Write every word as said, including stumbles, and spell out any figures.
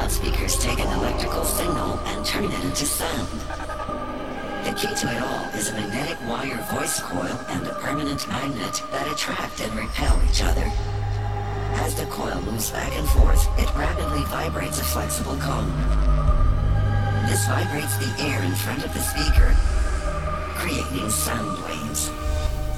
loudspeakers take an electrical signal and turn it into sound. The key to it all is a magnetic wire voice coil and a permanent magnet that attract and repel each other. As the coil moves back and forth, it rapidly vibrates a flexible cone. This vibrates the air in front of the speaker, creating sound waves.